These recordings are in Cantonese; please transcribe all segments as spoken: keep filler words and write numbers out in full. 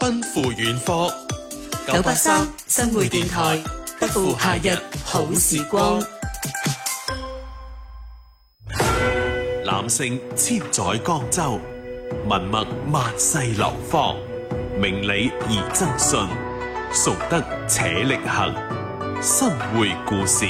奔赴遠方。 九八三新會電台，不負夏日好時光。 男性千載江州，文墨萬世流芳。明理而爭信，崇德且力行。新會故事。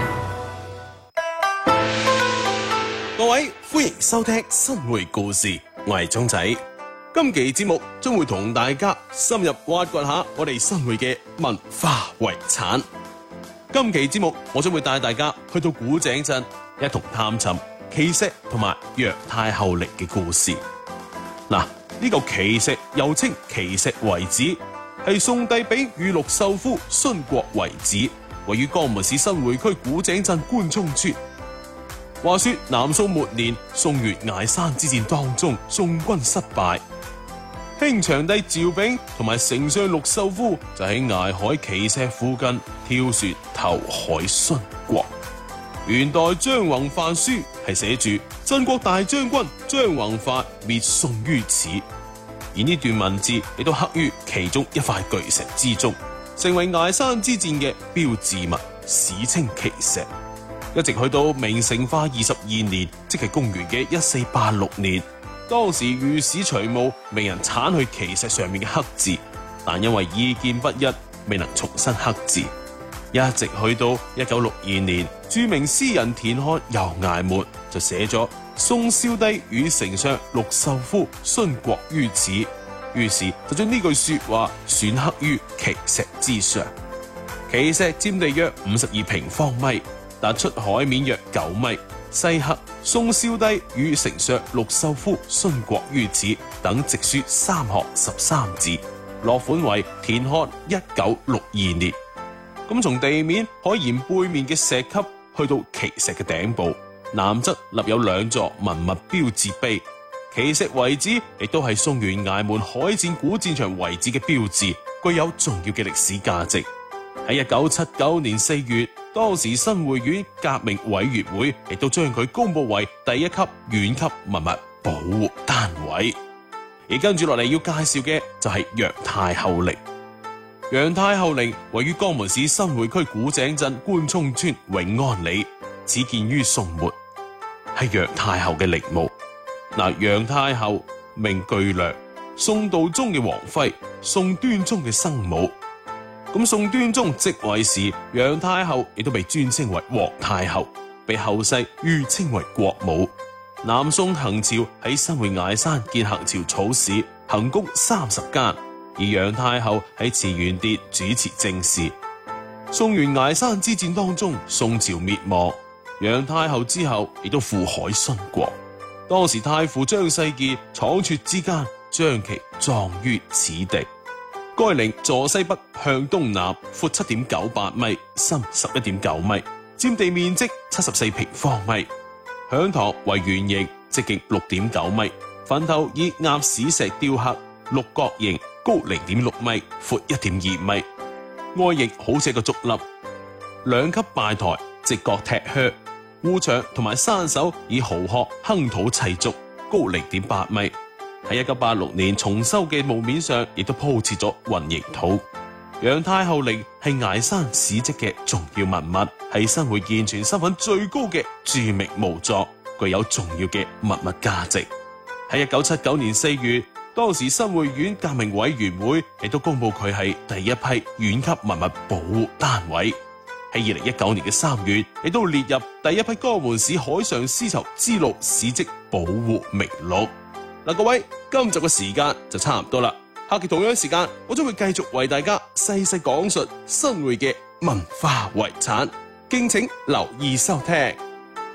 各位歡迎收聽新會故事，我係鐘仔。今期節目將會同大家深入挖掘下我哋新會嘅文化遺產。今期節目我將會帶大家去到古井鎮，一同探尋奇石同埋楊太后陵嘅故事。嗱，呢個奇石又稱奇石遺址，係宋帝俾宇陸秀夫殉國遺址，位於江門市新會區古井鎮官涌村。話說南宋末年，宋越崖山之戰當中，宋軍失敗，興祥帝趙昺同埋丞相陸秀夫就喺崖海奇石附近挑船投海殉國。元代張宏範書係寫住鎮國大將軍張宏範滅宋於此，而呢段文字亦都刻於其中一塊巨石之中，成為崖山之戰嘅標誌物，史稱奇石。一直去到明成化二十二年，即係公元嘅一四八六年，當時御史徐務命人鏟去奇石上面嘅刻字，但因為意見不一，未能重新刻字。一直去到一九六二年，著名詩人田漢游崖門就寫咗宋昭帝與丞相陸秀夫殉國於此，於是就將呢句說話選刻於奇石之上。奇石佔地約五十二平方米，達出海面約九米，西刻宋昭帝與丞相陸秀夫殉國於此等直書三行十三字，落款為田漢一九六二年。咁從地面海沿背面嘅石級去到奇石嘅頂部，南側立有兩座文物標誌碑。奇石遺址亦都係宋元崖門海戰古戰場遺址嘅標誌，具有重要嘅歷史價值。喺一九七九年四月，當時新會縣革命委員會亦都將佢公布為第一級縣級文物保護單位。而跟住落嚟要介紹嘅就係楊太后陵。楊太后陵位於江門市新會區古井鎮官涌村永安里，始建於宋末，係楊太后嘅陵墓。嗱，楊太后名巨娘，宋道宗嘅王妃，宋端宗嘅生母。咁宋端宗即位時，楊太后亦都被尊稱為皇太后，被後世譽稱為國母。南宋行朝喺新會崖山建行朝草市，行宮三十間。而楊太后喺慈元殿主持政事。宋元崖山之戰當中，宋朝滅亡，楊太后之後亦都赴海殉國。當時太傅張世傑倉促之間將其葬於此地。該陵坐西北向東南，闊七點九八米，深十一點九米，佔地面積七十四平方米。響堂為圓形，直徑六點九米，墳頭以鴨屎石雕刻，六角形，高零點六米，闊一點二米，外形好似個竹粒。兩級拜台，直角踢靴，護牆同埋山首以蠔殼夯土砌築，高零點八米。喺一九八六年重修嘅墓面上，亦都鋪設咗混凝土。楊太后陵係崖山史跡嘅重要文物，係新會健全身份最高嘅著名墓作，具有重要嘅文物價值。喺一九七九年四月，當時新會縣革命委員會亦都公布佢係第一批縣級文物保護單位。喺二零一九年嘅三月，亦都列入第一批江門市海上絲綢之路史跡保護名錄。嗱，各位，今集嘅時間就差唔多啦。下期同樣時間，我將會繼續為大家細細講述新會嘅文化遺產，敬請留意收聽。